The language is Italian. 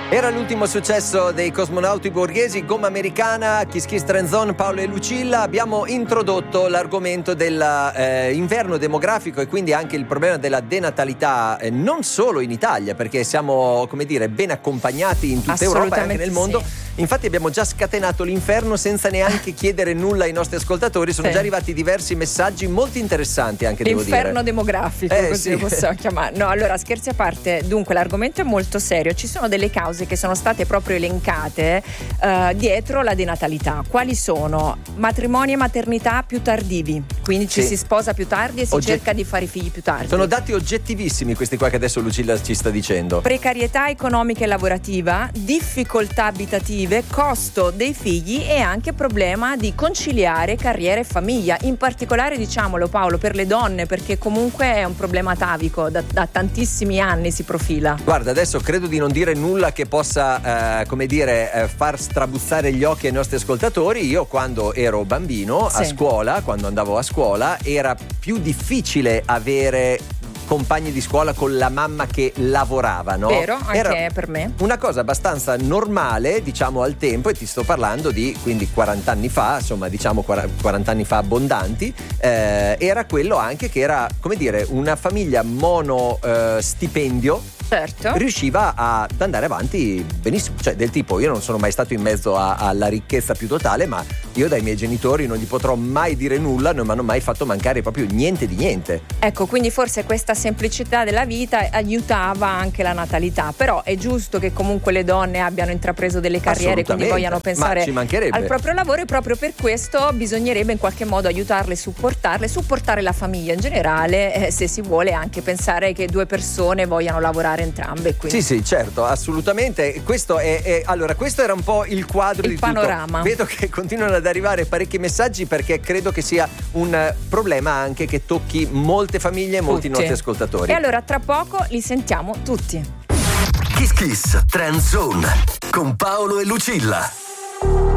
Era l'ultimo successo dei Cosmonauti Borghesi, Gomma Americana, Kiss Kiss Trend Zone, Paolo e Lucilla. Abbiamo introdotto l'argomento dell'inverno demografico e quindi anche il problema della denatalità, non solo in Italia, perché siamo, come dire, ben accompagnati in tutta Europa e anche nel mondo. Sì. Infatti abbiamo già scatenato l'inferno senza neanche chiedere nulla ai nostri ascoltatori. Sono già arrivati diversi messaggi molto interessanti anche, devo dire. L'inferno demografico, così lo possiamo chiamare. No, allora, scherzi a parte, dunque l'argomento è molto serio. Ci sono delle cause che sono state proprio elencate dietro la denatalità. Quali sono? Matrimoni e maternità più tardivi, quindi ci si sposa più tardi e si cerca di fare i figli più tardi. Sono dati oggettivissimi questi qua che adesso Lucilla ci sta dicendo. Precarietà economica e lavorativa, difficoltà abitative, costo dei figli e anche problema di conciliare carriera e famiglia, in particolare, diciamolo Paolo, per le donne, perché comunque è un problema atavico, da tantissimi anni si profila. Guarda, adesso credo di non dire nulla che possa far strabuzzare gli occhi ai nostri ascoltatori. Io quando ero bambino a scuola, quando andavo a scuola, era più difficile avere compagni di scuola con la mamma che lavorava, no? Vero, anche era per me. Una cosa abbastanza normale, diciamo, al tempo, e ti sto parlando di quindi 40 anni fa, insomma, diciamo 40 anni fa abbondanti, era quello anche che era, come dire, una famiglia mono stipendio. Certo. Riusciva ad andare avanti benissimo, cioè del tipo, io non sono mai stato in mezzo alla ricchezza più totale, ma io dai miei genitori non gli potrò mai dire nulla, non mi hanno mai fatto mancare proprio niente di niente. Ecco, quindi forse questa semplicità della vita aiutava anche la natalità, però è giusto che comunque le donne abbiano intrapreso delle carriere, quindi vogliano pensare al proprio lavoro, e proprio per questo bisognerebbe in qualche modo aiutarle, supportare la famiglia in generale, se si vuole anche pensare che 2 persone vogliano lavorare entrambe. Quindi. Sì, certo, assolutamente. Questo allora, questo era un po' il quadro di panorama. Tutto. Vedo che continuano ad arrivare parecchi messaggi, perché credo che sia un problema anche che tocchi molte famiglie e molti nostri ascoltatori. E allora tra poco li sentiamo tutti. Kiss Kiss Trend Zone con Paolo e Lucilla.